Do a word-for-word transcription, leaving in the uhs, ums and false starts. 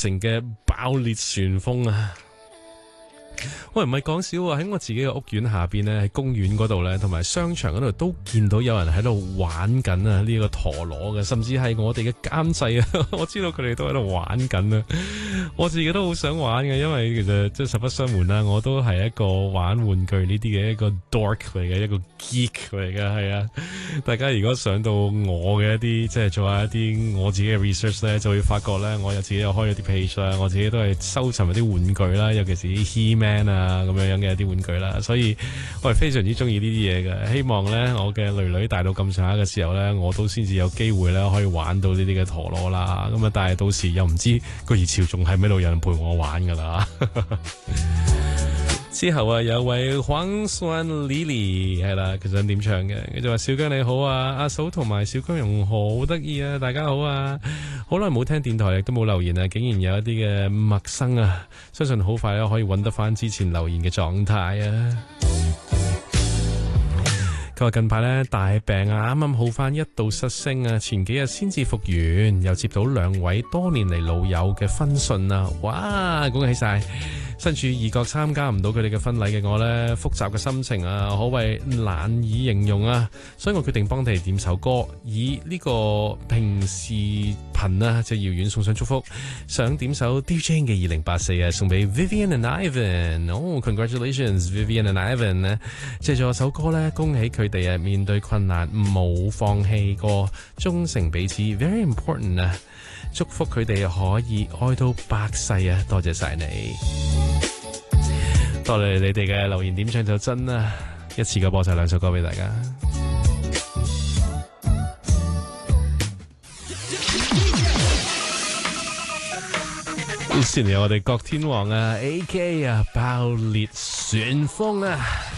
成嘅爆裂旋風啊！喂，唔係講笑啊！喺我自己嘅屋苑下邊咧，喺公園嗰度咧，同埋商場嗰度都見到有人喺度玩緊啊！呢個陀螺嘅，甚至係我哋嘅監製啊，我知道佢哋都喺度玩緊啊！我自己都好想玩嘅，因為其實即係實不相瞞啦，我都係一個玩玩具呢啲嘅一個 dork 嚟嘅，一個 geek 嚟嘅，係啊！大家如果上到我嘅一啲即係做下一啲我自己嘅 research 咧，就會發覺咧，我有自己有開咗啲 page 啦，我自己都係收集一啲玩具啦，尤其是啲 He-Man 啊咁樣樣嘅一啲玩具啦，所以我係非常之中意呢啲嘢嘅。希望咧我嘅女女大到咁上下嘅時候咧，我都先至有機會咧可以玩到呢啲嘅陀螺啦。咁啊，但係到時又唔知個熱潮仲喺咩度，有人陪我玩噶啦。之後啊，有位黃酸 Lily 係啦，佢想點唱嘅，佢就話小姜你好啊，阿嫂同埋小姜蓉好得意啊，大家好啊，好耐冇聽電台亦都冇留言啊，竟然有一啲嘅陌生啊，相信好快咧可以揾得翻之前留言嘅狀態啊。佢話近排咧大病啊，啱啱好翻，一度失聲啊，前幾日先至復原，又接到兩位多年嚟老友嘅婚訊啊，哇，恭喜晒！身處異國參加唔到佢哋嘅婚禮嘅我呢，複雜嘅心情啊，可謂難以形容啊！所以我決定幫佢哋點首歌，以呢個平時頻啊，即係遙遠送上祝福，想點首 D J 嘅二零八四啊，送俾 Vivian and Ivan。哦 ，congratulations Vivian and Ivan 呢，借助首歌呢，恭喜佢哋啊，面對困難冇放棄過，忠誠彼此 ，very important 啊！祝福佢哋可以愛到百世啊！多謝晒你，多謝你哋嘅留言點唱就真啦！一次過播晒兩首歌俾大家。先嚟我哋郭天王啊 ，A K 啊，爆裂旋風啊！